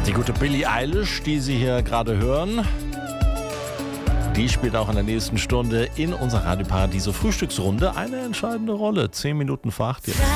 Die gute Billie Eilish, die Sie hier gerade hören, die spielt auch in der nächsten Stunde in unserer Radio Paradiso Frühstücksrunde eine entscheidende Rolle. 10 Minuten vor 8 jetzt.